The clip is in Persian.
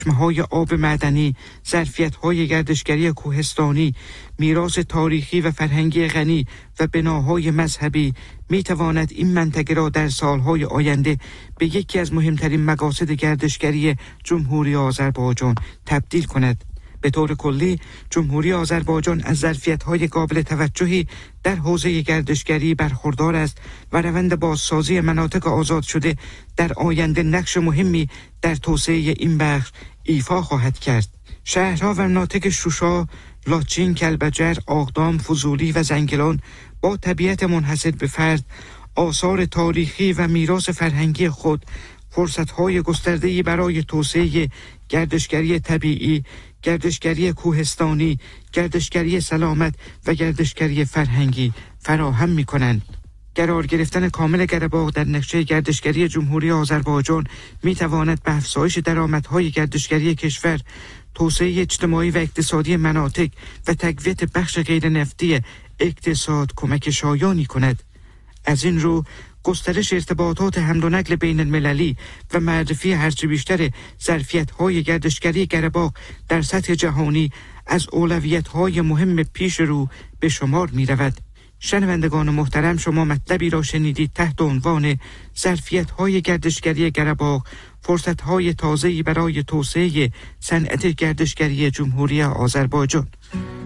های آب معدنی، ظرفیت‌های گردشگری کوهستانی، میراث تاریخی و فرهنگی غنی و بناهای مذهبی می‌تواند این منطقه را در سالهای آینده به یکی از مهمترین مقاصد گردشگری جمهوری آذربایجان تبدیل کند. به طور کلی جمهوری آذربایجان از ظرفیت‌های قابل توجهی در حوزه گردشگری برخوردار است و روند بازسازی مناطق آزاد شده در آینده نقش مهمی در توسعه این بخش ایفا خواهد کرد. شهرها و مناطق شوشا، لاچین، کلبجر، آقدام، فضولی و زنگلان با طبیعت منحصر به فرد، آثار تاریخی و میراث فرهنگی خود فرصت‌های گسترده‌ای برای توسعه گردشگری طبیعی، گردشگری کوهستانی، گردشگری سلامت و گردشگری فرهنگی فراهم می‌کنند. قرار گرفتن کامل قره‌باغ در نقشه گردشگری جمهوری آذربایجان می‌تواند به افزایش درآمدهای گردشگری کشور، توسعه اجتماعی و اقتصادی مناطق و تقویت بخش غیر نفتی اقتصاد کمک شایانی کند. از این رو گسترش ارتباطات حمل و نقل بین المللی و معرفی هرچه بیشتر ظرفیت‌های گردشگری قره‌باغ در سطح جهانی از اولویت‌های مهم پیش رو به شمار می‌رود. شنوندگان محترم، شما مطلبی را شنیدید تحت عنوان ظرفیت‌های گردشگری قره‌باغ، فرصت‌های تازه‌ای برای توسعه صنعت گردشگری جمهوری آذربایجان.